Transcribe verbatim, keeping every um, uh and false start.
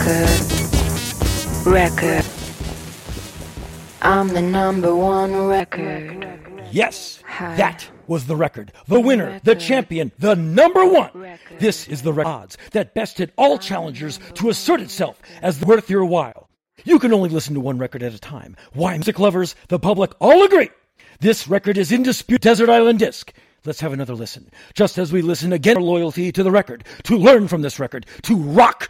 record, record. I'm the number one record. Yes, that was the record. The winner, the champion, the number one. This is the odds that bested all challengers to assert itself as worth your while. You can only listen to one record at a time. Why, music lovers, the public all agree. This record is in dispute. Desert Island Disc. Let's have another listen. Just as we listen again, our loyalty to the record, to learn from this record, to rock